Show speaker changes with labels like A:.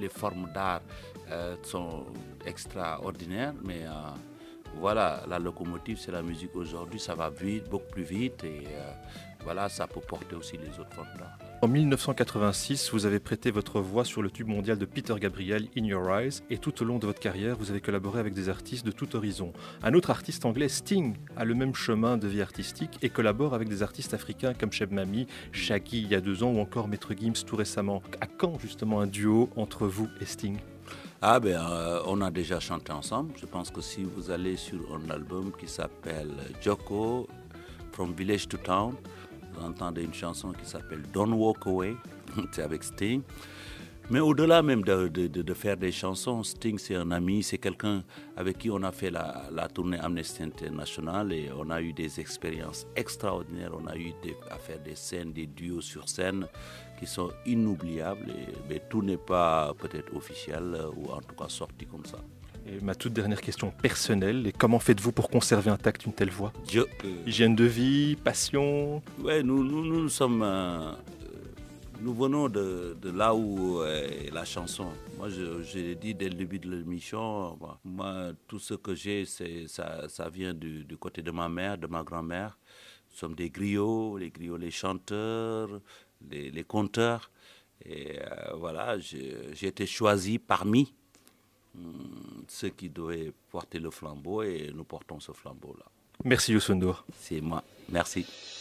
A: les formes d'art sont extraordinaires, mais voilà, la locomotive, c'est la musique aujourd'hui, ça va vite, beaucoup plus vite, et voilà, ça peut porter aussi les autres formes d'art.
B: En 1986, vous avez prêté votre voix sur le tube mondial de Peter Gabriel, In Your Eyes, et tout au long de votre carrière, vous avez collaboré avec des artistes de tout horizon. Un autre artiste anglais, Sting, a le même chemin de vie artistique et collabore avec des artistes africains comme Cheb Mami, Shaggy il y a 2 ans ou encore Maître Gims tout récemment. À quand justement un duo entre vous et Sting?
A: Ah ben, on a déjà chanté ensemble. Je pense que si vous allez sur un album qui s'appelle Joko, From Village to Town, vous entendez une chanson qui s'appelle Don't Walk Away, c'est avec Sting. Mais au-delà même de faire des chansons, Sting c'est un ami, c'est quelqu'un avec qui on a fait la tournée Amnesty International et on a eu des expériences extraordinaires. On a eu à faire des scènes, des duos sur scène qui sont inoubliables. Mais tout n'est pas peut-être officiel ou en tout cas sorti comme ça.
B: Et ma toute dernière question personnelle, et comment faites-vous pour conserver intacte une telle voix? Hygiène de vie, passion?
A: Ouais, nous sommes... nous venons de là où est la chanson. Moi, je l'ai dit dès le début de l'émission, moi, tout ce que j'ai, ça vient du côté de ma mère, de ma grand-mère. Nous sommes des griots, les chanteurs, les conteurs. Et voilà, j'ai été choisi parmi ceux qui devaient porter le flambeau et nous portons ce flambeau-là.
B: Merci Youssou N'Dour.
A: C'est moi. Merci.